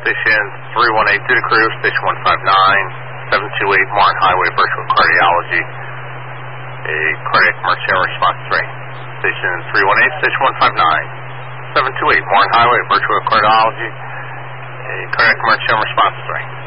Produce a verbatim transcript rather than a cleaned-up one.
Station three one eight to the crew, Station one five nine, seven two eight Martin Highway, virtual cardiology. A cardiac emergency response three. Station three one eight, Station one five nine, seven two eight Martin Highway, virtual cardiology. A cardiac emergency response three.